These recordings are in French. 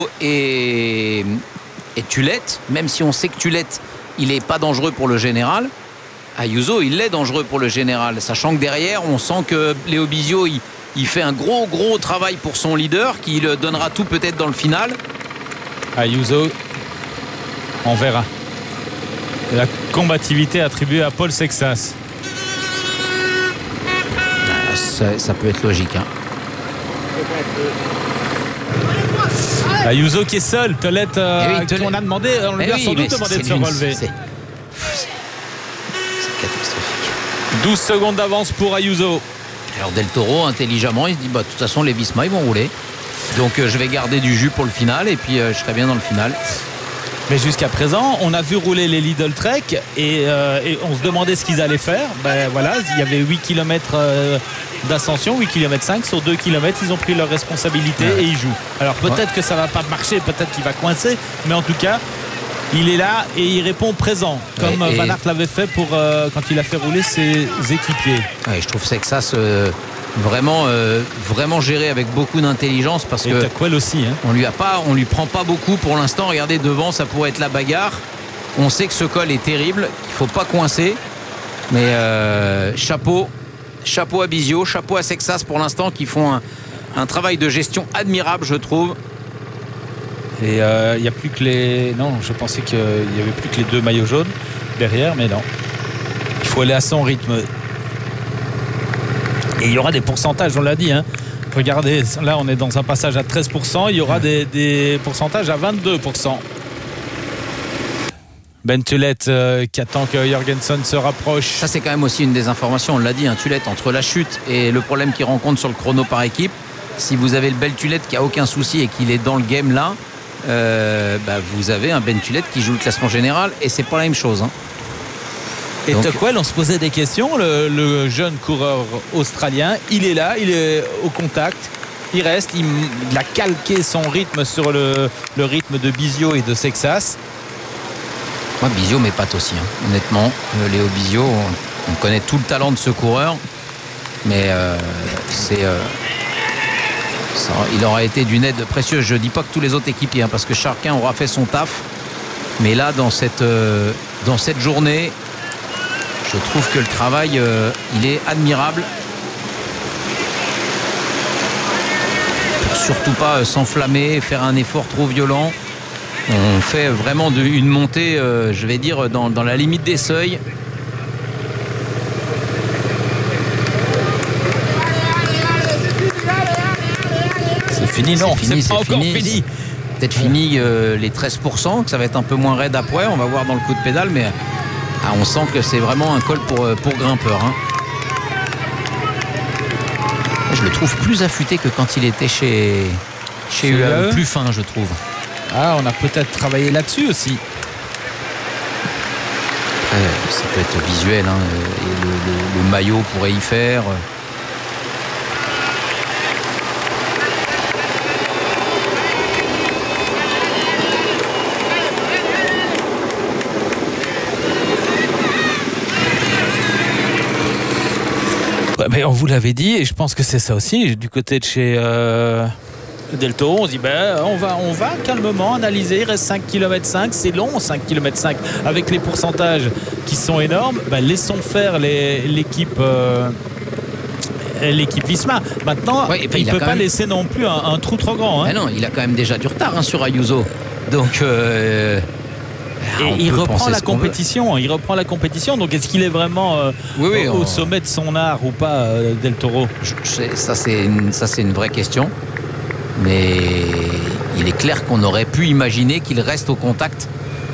et Tulette, même si on sait que Tulette, il n'est pas dangereux pour le général, Ayuso, il est dangereux pour le général, sachant que derrière, on sent que Léo Bizio, il fait un gros travail pour son leader, qui le donnera tout peut-être dans le final. Ayuso, on verra. La combativité attribuée à Paul Sexas. Ça peut être logique. Ayuso qui est seul. Tolette, on a demandé, on lui a sans doute demandé de se relever. C'est catastrophique. 12 secondes d'avance pour Ayuso. Alors Del Toro, intelligemment, il se dit de toute façon les Visma ils vont rouler. Donc je vais garder du jus pour le final et puis je serai bien dans le final. Mais jusqu'à présent, on a vu rouler les Lidl Trek et on se demandait ce qu'ils allaient faire. Voilà, il y avait 8 km d'ascension, 8 km 5 sur 2 km, ils ont pris leurs responsabilités et ils jouent. Alors peut-être que ça va pas marcher, peut-être qu'il va coincer, mais en tout cas, il est là et il répond présent, comme Van Aert l'avait fait pour quand il a fait rouler ses équipiers. Je trouve que ça vraiment géré avec beaucoup d'intelligence parce que Taquel aussi, on lui prend pas beaucoup pour l'instant. Regardez devant, ça pourrait être la bagarre. On sait que ce col est terrible, qu'il faut pas coincer, mais chapeau à Bizio, chapeau à Sexas pour l'instant, qui font un travail de gestion admirable, je trouve. Et il n'y a plus que les... Non, je pensais qu'il n'y avait plus que les 2 maillots jaunes derrière, mais non. Il faut aller à son rythme. Et il y aura des pourcentages, on l'a dit. Regardez, là on est dans un passage à 13%. Il y aura des pourcentages à 22%. Ben Tulette qui attend que Jorgensen se rapproche. Ça c'est quand même aussi une des informations, on l'a dit, Tulette, entre la chute et le problème qu'il rencontre sur le chrono par équipe, si vous avez le Ben Tulette qui a aucun souci et qu'il est dans le game là, vous avez un Ben Tulette qui joue le classement général et c'est pas la même chose. Et Taquel, on se posait des questions, le jeune coureur australien, il est là, il est au contact, il reste, il a calqué son rythme sur le rythme de Bizio et de Sexas. Moi Bizio m'épate aussi, honnêtement. Léo Bizio, on connaît tout le talent de ce coureur, mais il aura été d'une aide précieuse. Je ne dis pas que tous les autres équipiers, parce que chacun aura fait son taf, mais là dans cette journée, je trouve que le travail il est admirable. Pour surtout pas s'enflammer, faire un effort trop violent. On fait vraiment une montée, je vais dire, dans la limite des seuils. C'est fini, non, c'est pas encore fini. Peut-être fini les 13%, que ça va être un peu moins raide après. On va voir dans le coup de pédale, mais on sent que c'est vraiment un col pour grimpeur. Je le trouve plus affûté que quand il était chez UAE, plus fin, je trouve. On a peut-être travaillé là-dessus aussi. Après, ça peut être visuel, et le maillot pourrait y faire. Mais on vous l'avait dit, et je pense que c'est ça aussi du côté de chez Del Toro. On se dit on va calmement analyser. Il reste 5 km 5, c'est long, 5 km 5 avec les pourcentages qui sont énormes. Laissons faire l'équipe Visma. Maintenant, il ne peut pas laisser non plus un trou trop grand. Non, il a quand même déjà du retard sur Ayuso. Donc et il reprend la compétition. Il reprend la compétition. Donc est-ce qu'il est vraiment au sommet de son art ou pas, Del Toro? Ça c'est une vraie question. Mais il est clair qu'on aurait pu imaginer qu'il reste au contact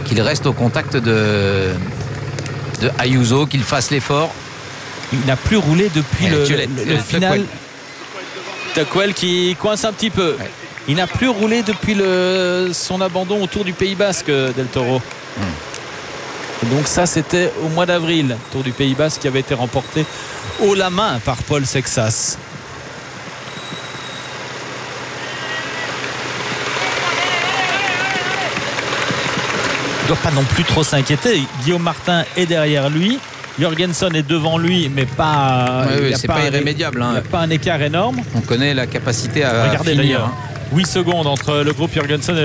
de Ayuso, qu'il fasse l'effort. Il n'a plus roulé depuis le final. Taquel qui coince un petit peu. Ouais. Il n'a plus roulé depuis son abandon au Tour du Pays Basque, Del Toro. Et donc ça, c'était au mois d'avril, Tour du Pays Basque qui avait été remporté haut la main par Paul Sexas. Il ne doit pas non plus trop s'inquiéter. Guillaume Martin est derrière lui. Jorgensen est devant lui, mais pas. C'est pas irrémédiable. Il n'y a pas un écart énorme. On connaît la capacité à regardez finir. D'ailleurs. 8 secondes entre le groupe Jürgensen et